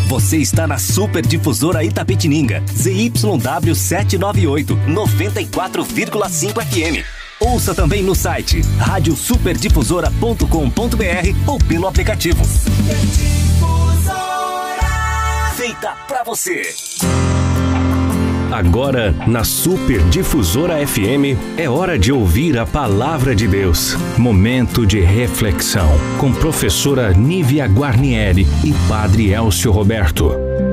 Você está na Super Difusora Itapetininga, ZYW 798, 94,5 FM. Ouça também no site radiosuperdifusora.com.br ou pelo aplicativo. Feita pra você. Agora, na Super Difusora FM, é hora de ouvir a Palavra de Deus. Momento de reflexão, com professora Nívia Guarnieri e Padre Elcio Roberto.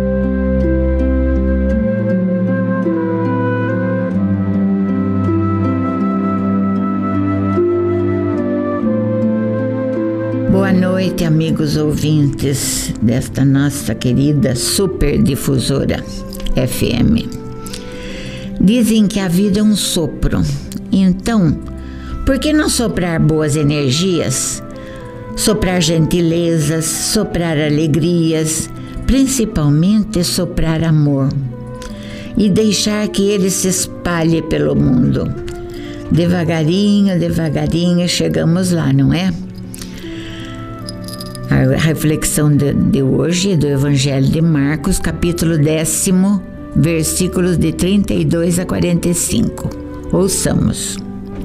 Boa noite, amigos ouvintes desta nossa querida Super Difusora FM. Dizem que a vida é um sopro. Então, por que não soprar boas energias? Soprar gentilezas, soprar alegrias, principalmente soprar amor. E deixar que ele se espalhe pelo mundo. Devagarinho, devagarinho, chegamos lá, não é? A reflexão de hoje é do Evangelho de Marcos, capítulo 10, versículos de 32 a 45. Ouçamos.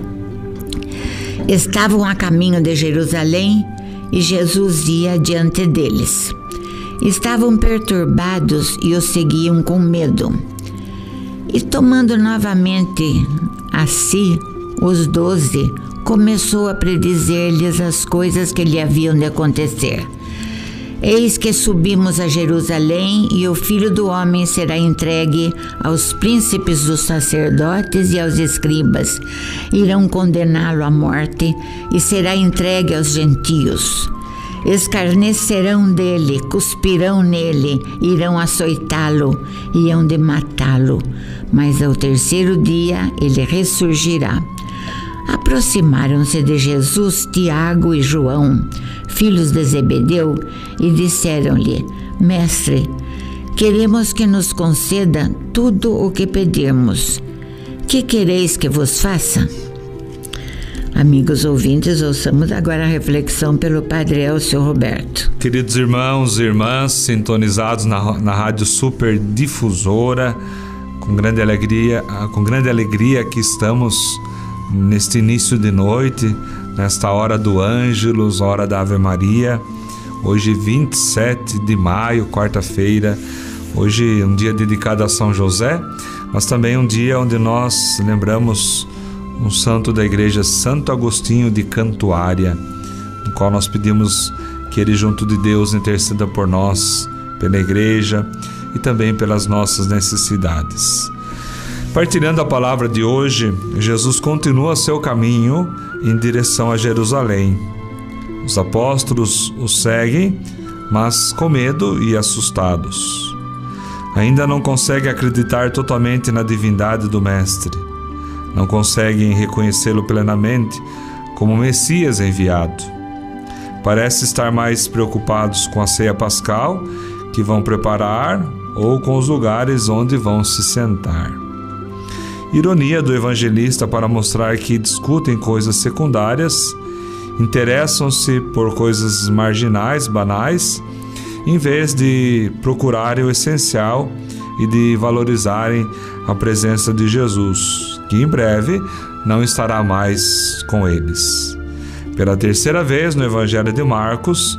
Estavam a caminho de Jerusalém e Jesus ia diante deles. Estavam perturbados e o seguiam com medo. E tomando novamente a si os 12, começou a predizer-lhes as coisas que lhe haviam de acontecer. Eis que subimos a Jerusalém e o Filho do Homem será entregue aos príncipes dos sacerdotes e aos escribas. Irão condená-lo à morte e será entregue aos gentios. Escarnecerão dele, cuspirão nele, irão açoitá-lo e hão de matá-lo. Mas ao terceiro dia ele ressurgirá. Aproximaram-se de Jesus Tiago e João, filhos de Zebedeu, e disseram-lhe: Mestre, queremos que nos conceda tudo o que pedirmos. Que quereis que vos faça? Amigos ouvintes, ouçamos agora a reflexão pelo Padre Elcio Roberto. Queridos irmãos e irmãs, sintonizados na Rádio Super Difusora, com grande alegria que estamos neste início de noite, nesta hora do Ângelus, hora da Ave Maria, hoje 27 de maio, quarta-feira, hoje um dia dedicado a São José, mas também um dia onde nós lembramos um santo da igreja, Santo Agostinho de Cantuária, no qual nós pedimos que ele junto de Deus interceda por nós, pela igreja e também pelas nossas necessidades. Partilhando a palavra de hoje, Jesus continua seu caminho em direção a Jerusalém. Os apóstolos o seguem, mas com medo e assustados. Ainda não conseguem acreditar totalmente na divindade do Mestre. Não conseguem reconhecê-lo plenamente como Messias enviado. Parece estar mais preocupados com a ceia pascal que vão preparar ou com os lugares onde vão se sentar. Ironia do evangelista para mostrar que discutem coisas secundárias, interessam-se por coisas marginais, banais, em vez de procurarem o essencial e de valorizarem a presença de Jesus, que em breve não estará mais com eles. Pela terceira vez no Evangelho de Marcos,